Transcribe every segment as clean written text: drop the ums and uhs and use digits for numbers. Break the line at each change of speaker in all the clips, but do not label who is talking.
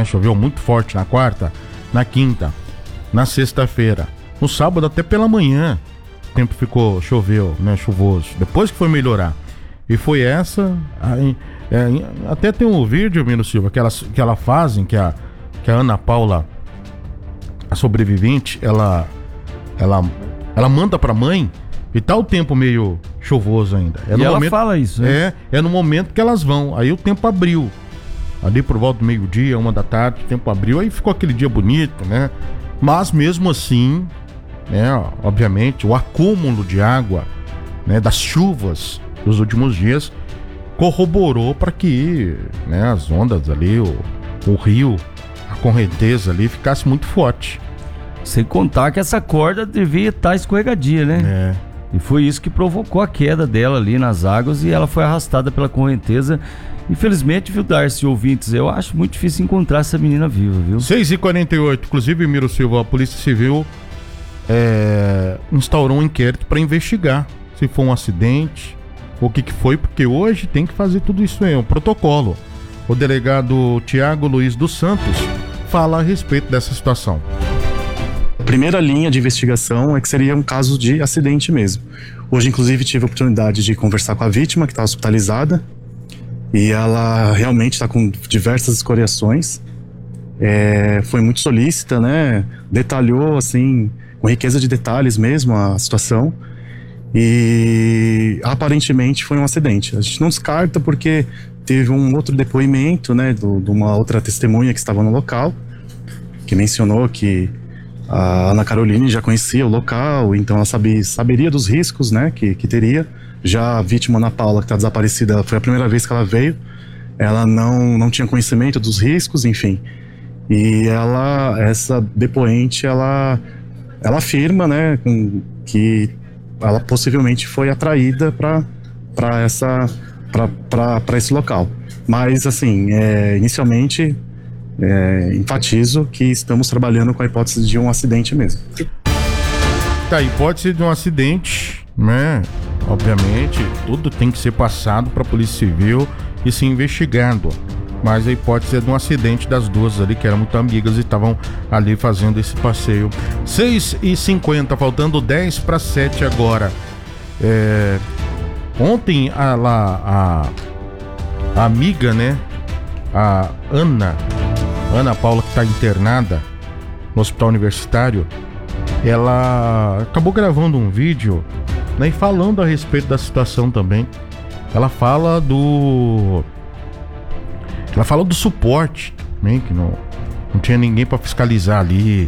né? Choveu muito forte na quarta, na quinta, na sexta-feira. No sábado até pela manhã o tempo choveu, né? Chuvoso. Depois que foi melhorar. E foi essa... até tem um vídeo, Mino Silva, que ela fazem, que a Ana Paula, a sobrevivente, ela manda pra mãe e tá o tempo meio chuvoso ainda.
E ela fala isso, né?
É no momento que elas vão. Aí o tempo abriu. Ali por volta do meio-dia, 1h, o tempo abriu. Aí ficou aquele dia bonito, né? Mas mesmo assim, né? Obviamente, o acúmulo de água, né? Das chuvas dos últimos dias corroborou para que, né? As ondas ali, o rio, a correnteza ali ficasse muito forte.
Sem contar que essa corda devia estar escorregadia, né? E foi isso que provocou a queda dela ali nas águas e ela foi arrastada pela correnteza. Infelizmente, viu, Darcy, ouvintes, eu acho muito difícil encontrar essa menina viva, viu?
6h48, inclusive, Miro Silva, a Polícia Civil instaurou um inquérito para investigar se foi um acidente, o que foi, porque hoje tem que fazer tudo isso aí, um protocolo. O delegado Tiago Luiz dos Santos fala a respeito dessa situação.
A primeira linha de investigação é que seria um caso de acidente mesmo. Hoje, inclusive, tive a oportunidade de conversar com a vítima, que está hospitalizada, e ela realmente está com diversas escoriações. Foi muito solícita, né? Detalhou, assim, com riqueza de detalhes mesmo a situação. E aparentemente foi um acidente. A gente não descarta porque teve um outro depoimento, né, de uma outra testemunha que estava no local, que mencionou que a Ana Caroline já conhecia o local, então ela saberia dos riscos, né, que teria. Já a vítima, Ana Paula, que está desaparecida, foi a primeira vez que ela veio. Ela não tinha conhecimento dos riscos, enfim. E essa depoente, ela afirma, né, que ela possivelmente foi atraída para esse local. Mas, assim, inicialmente... enfatizo que estamos trabalhando com a hipótese de um acidente mesmo.
Tá, a hipótese de um acidente, né? Obviamente, tudo tem que ser passado para a Polícia Civil e ser investigado. Mas a hipótese é de um acidente das duas ali, que eram muito amigas e estavam ali fazendo esse passeio. 6h50, faltando 6:50 agora. Ontem a amiga, né? A Ana Paula, que está internada no hospital universitário, ela acabou gravando um vídeo, né, e falando a respeito da situação também. Ela fala do suporte também, que não tinha ninguém para fiscalizar ali,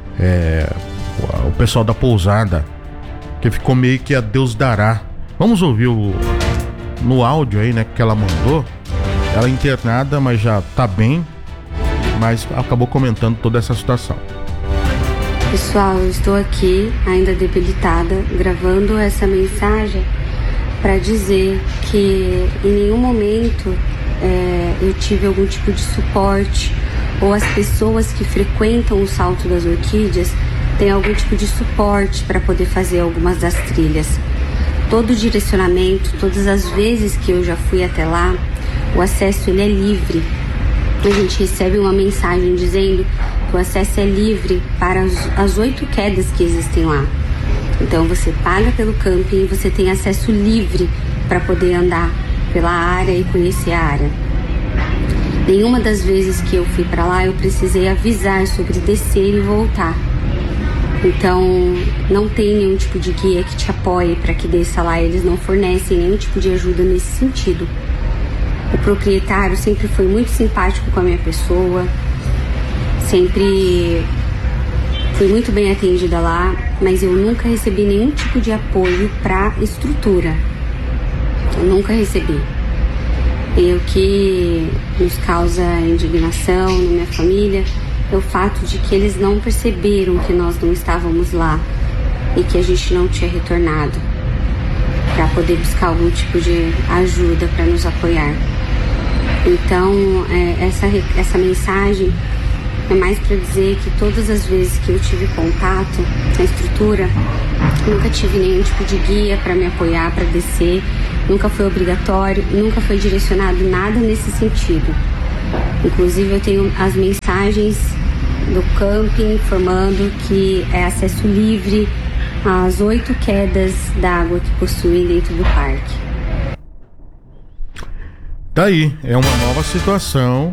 o pessoal da pousada, que ficou meio que a Deus dará. Vamos ouvir no áudio aí, né, que ela mandou. Ela é internada, mas já tá bem, mas acabou comentando toda essa situação.
Pessoal, eu estou aqui, ainda debilitada, gravando essa mensagem para dizer que em nenhum momento eu tive algum tipo de suporte, ou as pessoas que frequentam o Salto das Orquídeas têm algum tipo de suporte para poder fazer algumas das trilhas. Todo o direcionamento, todas as vezes que eu já fui até lá, o acesso ele é livre. A gente recebe uma mensagem dizendo que o acesso é livre para as 8 quedas que existem lá. Então você paga pelo camping e você tem acesso livre para poder andar pela área e conhecer a área. Nenhuma das vezes que eu fui para lá eu precisei avisar sobre descer e voltar. Então não tem nenhum tipo de guia que te apoie para que desça lá. Eles não fornecem nenhum tipo de ajuda nesse sentido. O proprietário sempre foi muito simpático com a minha pessoa, sempre fui muito bem atendida lá, mas eu nunca recebi nenhum tipo de apoio para estrutura. Eu nunca recebi. E o que nos causa indignação na minha família é o fato de que eles não perceberam que nós não estávamos lá e que a gente não tinha retornado para poder buscar algum tipo de ajuda para nos apoiar. Então, essa mensagem é mais para dizer que todas as vezes que eu tive contato na estrutura, nunca tive nenhum tipo de guia para me apoiar, para descer, nunca foi obrigatório, nunca foi direcionado nada nesse sentido. Inclusive eu tenho as mensagens do camping informando que é acesso livre às 8 quedas d'água que possuem dentro do parque.
Tá aí, é uma nova situação,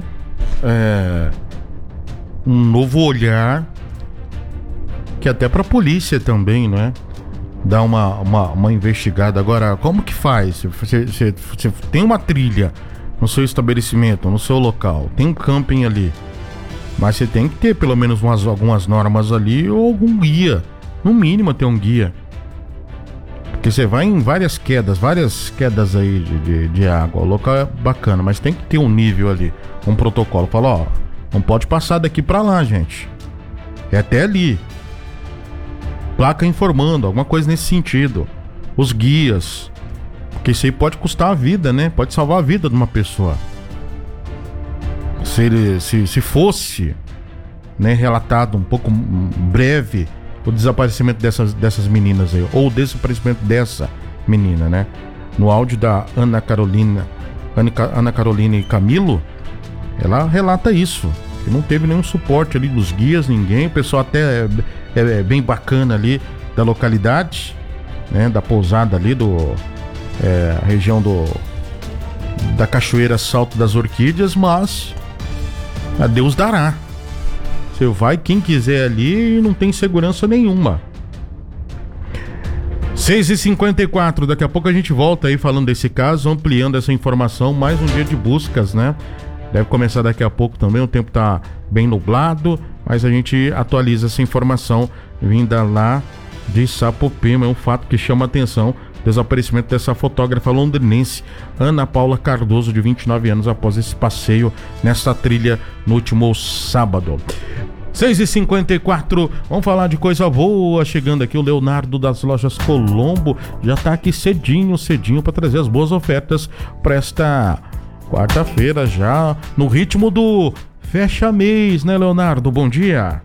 um novo olhar, que até pra polícia também, não é? Dá uma investigada. Agora, como que faz? Você tem uma trilha no seu estabelecimento, no seu local, tem um camping ali, mas você tem que ter pelo menos algumas normas ali ou algum guia, no mínimo ter um guia, porque você vai em várias quedas aí de água. O local é bacana, mas tem que ter um nível ali, um protocolo. Fala, ó, não pode passar daqui pra lá, gente, é até ali, placa informando, alguma coisa nesse sentido, os guias, porque isso aí pode custar a vida, né? Pode salvar a vida de uma pessoa. Se fosse, né, relatado um pouco breve o desaparecimento dessas meninas aí, ou o desaparecimento dessa menina, né? No áudio da Ana Carolina e Camilo, ela relata isso, que não teve nenhum suporte ali dos guias, ninguém. O pessoal até é bem bacana ali da localidade, né? Da pousada ali a região da Cachoeira Salto das Orquídeas, mas a Deus dará. Você vai quem quiser ali e não tem segurança nenhuma. 6h54, daqui a pouco a gente volta aí falando desse caso, ampliando essa informação. Mais um dia de buscas, né? Deve começar daqui a pouco também, o tempo tá bem nublado, mas a gente atualiza essa informação vinda lá de Sapopema. É um fato que chama a atenção: desaparecimento dessa fotógrafa londrinense Ana Paula Cardoso, de 29 anos, após esse passeio nessa trilha no último sábado. 6h54, vamos falar de coisa boa. Chegando aqui o Leonardo das Lojas Colombo, já tá aqui cedinho para trazer as boas ofertas para esta quarta-feira, já no ritmo do fecha mês, né, Leonardo? Bom dia.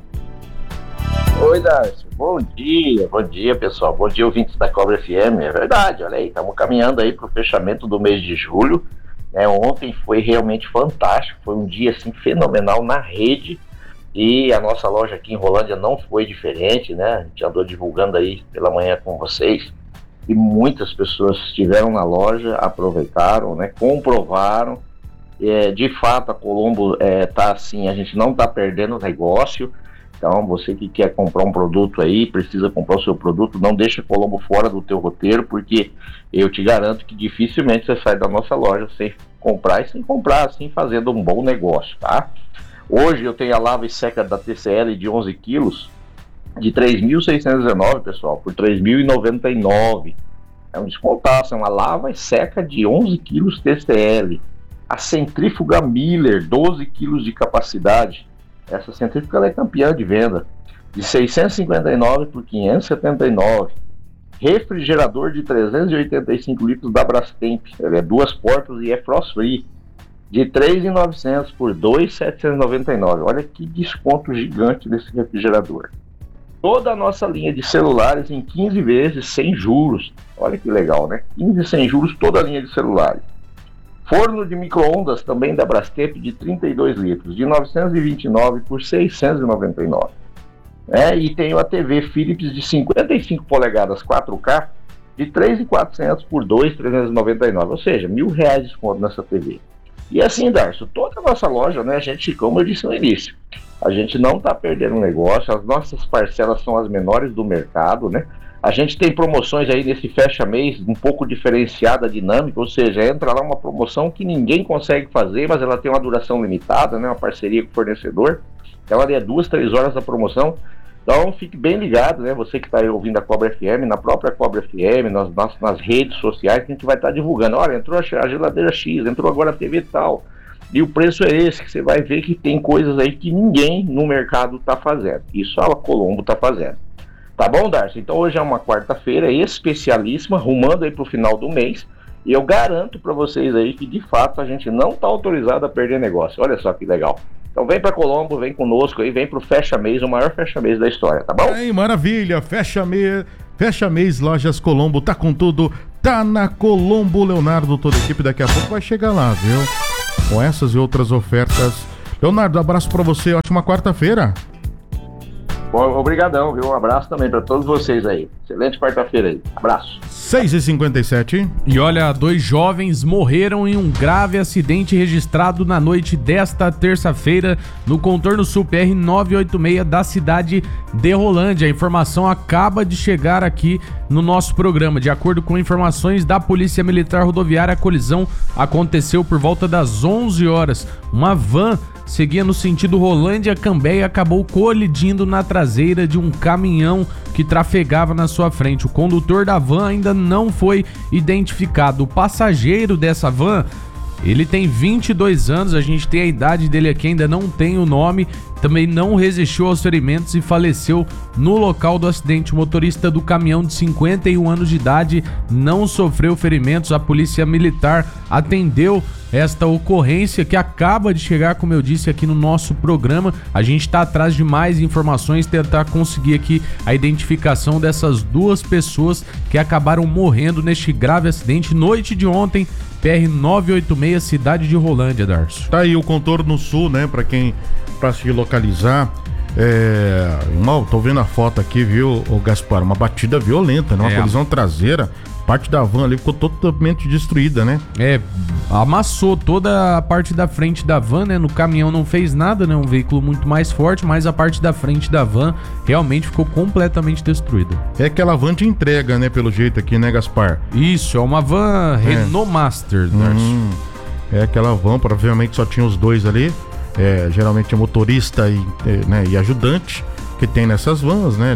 Oi, Darcio. Bom dia, pessoal. Bom dia, ouvintes da Cobra FM. É verdade, olha aí, estamos caminhando aí para o fechamento do mês de julho, né? Ontem foi realmente fantástico, foi um dia assim fenomenal na rede, e a nossa loja aqui em Rolândia não foi diferente, né? A gente andou divulgando aí pela manhã com vocês, e muitas pessoas estiveram na loja, aproveitaram, né? Comprovaram. De fato, a Colombo tá assim, a gente não está perdendo negócio. Então, você que quer comprar um produto aí, precisa comprar o seu produto, não deixa Colombo fora do teu roteiro, porque eu te garanto que dificilmente você sai da nossa loja sem comprar, assim fazendo um bom negócio, tá? Hoje eu tenho a lava e seca da TCL de 11 quilos, de R$ 3.619, pessoal, por R$ 3.099. É um descontaço, é uma lava e seca de 11 quilos TCL. A centrífuga Miller, 12 quilos de capacidade. Essa centrífuga ela é campeã de venda, de 659 por 579. Refrigerador de 385 litros da Brastemp, ele é 2 portas e é frost free, de 3.900 por 2.799. Olha que desconto gigante desse refrigerador. Toda a nossa linha de celulares em 15 vezes sem juros. Olha que legal, né? 15 sem juros, toda a linha de celulares. Forno de micro-ondas também da Brastemp, de 32 litros, de 929 por 699. E tenho a TV Philips de 55 polegadas 4K, de 3.400 por 2.399, ou seja, R$1.000 de desconto nessa TV. E assim, Darcio, toda a nossa loja, né, a gente, como eu disse no início, a gente não está perdendo negócio, as nossas parcelas são as menores do mercado, né? A gente tem promoções aí nesse fecha-mês um pouco diferenciada, dinâmica, ou seja, entra lá uma promoção que ninguém consegue fazer, mas ela tem uma duração limitada, né? Uma parceria com o fornecedor. Ela é 2-3 horas da promoção. Então fique bem ligado, né? Você que está aí ouvindo a Cobra FM, na própria Cobra FM, nas redes sociais, que a gente vai estar divulgando. Olha, entrou a geladeira X, entrou agora a TV tal, e o preço é esse, que você vai ver que tem coisas aí que ninguém no mercado está fazendo. Isso a Colombo está fazendo. Tá bom, Darcy? Então hoje é uma quarta-feira especialíssima, rumando aí pro final do mês, e eu garanto para vocês aí que de fato a gente não tá autorizado a perder negócio. Olha só que legal. Então vem para Colombo, vem conosco aí, vem pro fecha mês, o maior fecha mês da história, tá bom?
Aí, maravilha, fecha mês, Lojas Colombo, tá com tudo, tá na Colombo. Leonardo, toda a equipe daqui a pouco vai chegar lá, viu? com essas e outras ofertas. Leonardo, abraço para você, ótima quarta-feira.
Obrigadão, viu? Um abraço também para todos vocês aí. Excelente quarta-feira aí. Abraço.
6h57.
E olha, 2 jovens morreram em um grave acidente registrado na noite desta terça-feira no contorno sul PR-986 da cidade de Rolândia. A informação acaba de chegar aqui no nosso programa. De acordo com informações da Polícia Militar Rodoviária, a colisão aconteceu por volta das 11 horas. Uma van seguia no sentido Rolândia-Cambé e acabou colidindo na traseira de um caminhão que trafegava na sua frente. O condutor da van ainda não foi identificado. O passageiro dessa van, ele tem 22 anos, a gente tem a idade dele aqui, ainda não tem o nome, também não resistiu aos ferimentos e faleceu no local do acidente. O motorista do caminhão, de 51 anos de idade, não sofreu ferimentos. A Polícia Militar atendeu esta ocorrência que acaba de chegar, como eu disse, aqui no nosso programa. A gente está atrás de mais informações, tentar conseguir aqui a identificação dessas 2 pessoas que acabaram morrendo neste grave acidente noite de ontem, PR-986, cidade de Rolândia, Darcio.
Tá aí o contorno sul, né, pra se localizar. Tô vendo a foto aqui, viu, o Gaspar? Uma batida violenta, né? Uma colisão traseira. Parte da van ali ficou totalmente destruída, né?
Amassou toda a parte da frente da van, né? No caminhão não fez nada, né? Um veículo muito mais forte, mas a parte da frente da van realmente ficou completamente destruída.
É aquela van de entrega, né? Pelo jeito aqui, né, Gaspar?
Isso, é uma van Renault Master, Darcio.
É aquela van, provavelmente só tinha os 2 ali. Geralmente é motorista e ajudante que tem nessas vans, né?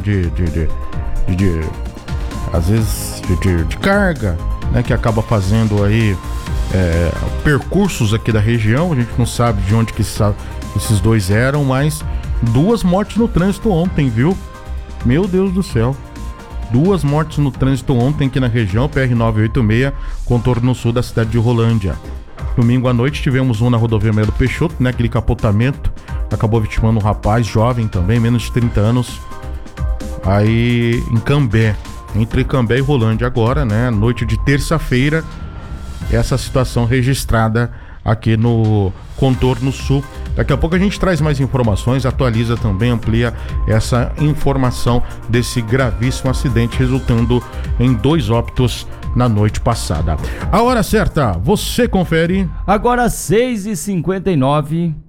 Às vezes de carga, né? Que acaba fazendo aí percursos aqui da região. A gente não sabe de onde que esses 2 eram, mas 2 mortes no trânsito ontem, viu? Meu Deus do céu. 2 mortes no trânsito ontem aqui na região, PR-986, contorno sul da cidade de Rolândia. Domingo à noite tivemos um na rodovia Melo Peixoto, né? Aquele capotamento, acabou vitimando um rapaz jovem também, menos de 30 anos, aí em Cambé, entre Cambé e Rolândia agora, né? Noite de terça-feira, essa situação registrada aqui no contorno sul. Daqui a pouco a gente traz mais informações, atualiza também, amplia essa informação desse gravíssimo acidente, resultando em 2 óbitos na noite passada. A hora certa, você confere.
Agora 6h59.